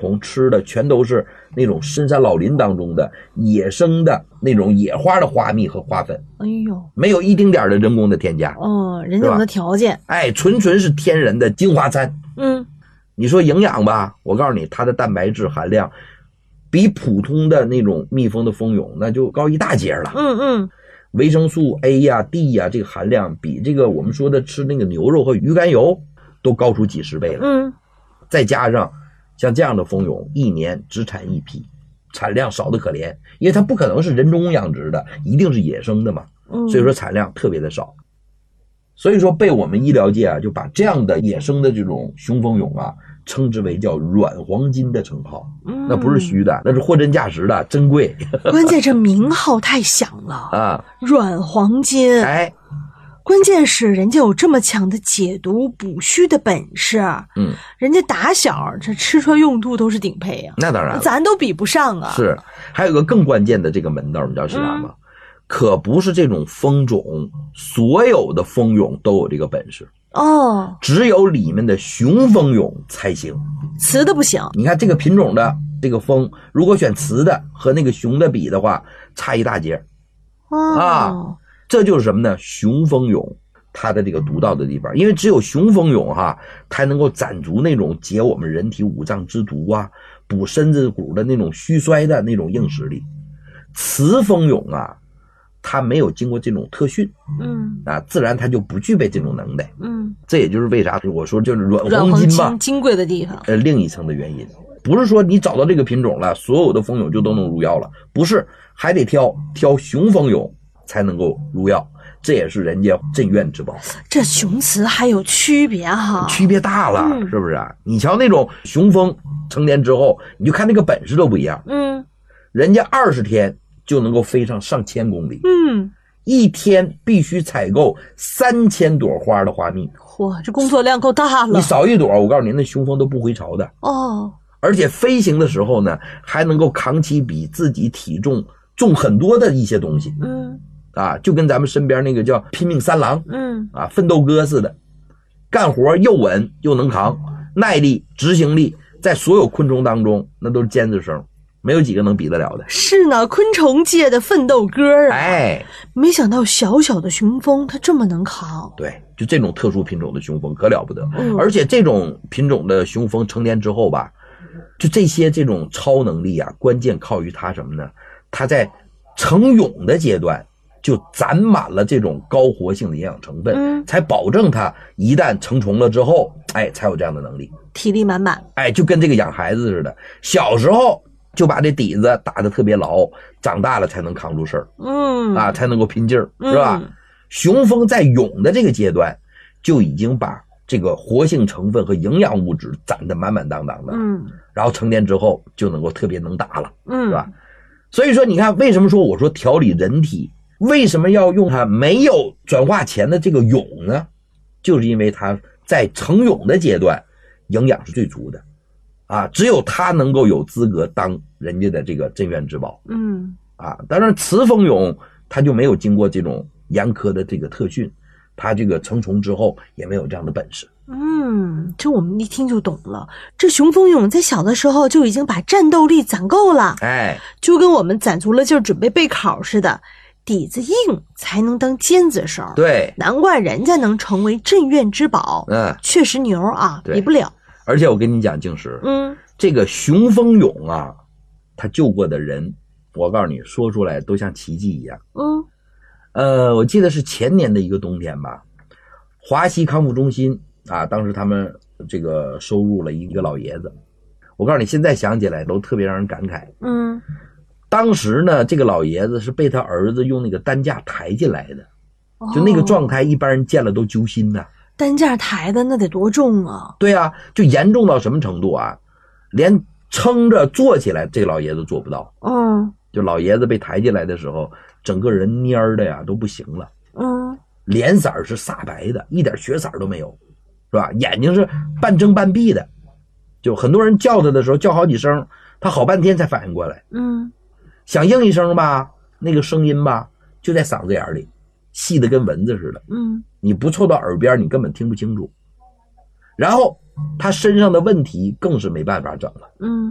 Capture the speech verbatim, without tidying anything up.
虫吃的全都是那种深山老林当中的野生的那种野花的花蜜和花粉。 哎呦， 没有一丁点的人工的添加。 哦，人家有的条件。 哎，纯纯是天然的精华餐。 嗯， 你说营养吧，我告诉你，它的蛋白质含量比普通的那种蜜蜂的蜂蛹那就高一大截了。 嗯嗯。 维生素 A 呀、D 呀，这个含量比这个我们说的吃那个牛肉和鱼肝油都高出几十倍了。 嗯，再加上像这样的蜂蛹，一年只产一批，产量少得可怜，因为它不可能是人工养殖的，一定是野生的嘛。 嗯， 所以说产量特别的少。所以说被我们医疗界啊，就把这样的野生的这种雄蜂蛹啊，称之为叫软黄金的称号。嗯，那不是虚的，那是货真价实的，珍贵。 关键这名号太响了啊，软黄金。 哎， 关键是人家有这么强的解毒补虚的本事。嗯，人家打小这吃穿用度都是顶配啊。 那当然， 咱都比不上啊。 是，还有个更关键的这个门道，你知道是啥吗？嗯，可不是这种蜂种所有的蜂蛹都有这个本事哦，只有里面的雄蜂蛹才行， 雌的不行。 你看这个品种的这个蜂，如果选雌的和那个雄的比的话，差一大截。哦，啊，这就是什么呢？雄蜂蛹它的这个独到的地方，因为只有雄蜂蛹哈，才能够攒足那种解我们人体五脏之毒啊，补身子骨的那种虚衰的那种硬实力。雌蜂蛹啊，它没有经过这种特训，嗯啊，自然它就不具备这种能耐，嗯，这也就是为啥我说就是软黄金嘛， 金贵的地方。 呃，另一层的原因，不是说你找到这个品种了，所有的蜂蛹就都能入药了，不是，还得挑挑雄蜂蛹才能够入药，这也是人家镇院之宝。 这雄雌还有区别哈， 区别大了，嗯，是不是啊？你瞧那种雄蜂成年之后，你就看那个本事都不一样，嗯，人家二十天就能够飞上上千公里，嗯，一天必须采购三千朵花的花蜜。 嚯，这工作量够大了。 你少一朵，我告诉你，那雄蜂都不回巢的哦。而且飞行的时候呢，还能够扛起比自己体重重很多的一些东西，嗯，啊，就跟咱们身边那个叫拼命三郎，嗯，啊，奋斗哥似的，干活又稳又能扛，耐力、执行力，在所有昆虫当中那都是尖子生。没有几个能比得了的。 是呢，昆虫界的奋斗哥啊！ 哎， 没想到小小的雄蜂它这么能扛。 对，就这种特殊品种的雄蜂可了不得。嗯，而且这种品种的雄蜂成年之后吧，就这些这种超能力啊，关键靠于它什么呢？它在成蛹的阶段就攒满了这种高活性的营养成分，嗯，才保证它一旦成虫了之后，哎，才有这样的能力， 体力满满。 哎，就跟这个养孩子似的，小时候就把这底子打得特别牢，长大了才能扛住事儿，嗯，啊，才能够拼劲儿，是吧？嗯，雄蜂在蛹的这个阶段就已经把这个活性成分和营养物质攒得满满当当的，嗯，然后成年之后就能够特别能打了，嗯，是吧？所以说，你看，为什么说我说调理人体，为什么要用它没有转化前的这个蛹呢？就是因为它在成蛹的阶段，营养是最足的。啊，只有他能够有资格当人家的这个镇院之宝。嗯，啊，当然雌蜂蛹它就没有经过这种严苛的这个特训，它这个成虫之后也没有这样的本事。 嗯，这我们一听就懂了。这雄蜂蛹在小的时候就已经把战斗力攒够了，哎，就跟我们攒足了劲儿准备备考似的，底子硬才能当尖子生。 对， 难怪人家能成为镇院之宝。嗯，确实牛啊，比不了。 而且我跟你讲，静石，嗯，这个雄蜂蛹啊，他救过的人，我告诉你，说出来都像奇迹一样。嗯，呃，我记得是前年的一个冬天吧，华西康复中心啊，当时他们这个收入了一个老爷子，我告诉你，现在想起来都特别让人感慨。嗯，当时呢，这个老爷子是被他儿子用那个担架抬进来的，就那个状态，一般人见了都揪心呐。 担架抬的那得多重啊？ 对啊，就严重到什么程度啊？连撑着坐起来，这个老爷子做不到。嗯，就老爷子被抬进来的时候，整个人蔫的呀都不行了。嗯，脸色是煞白的，一点血色都没有，是吧？眼睛是半睁半闭的，就很多人叫他的时候叫好几声，他好半天才反应过来。嗯，想应一声吧，那个声音吧就在嗓子眼里，细的跟蚊子似的。嗯。你不凑到耳边你根本听不清楚，然后他身上的问题更是没办法整了。嗯。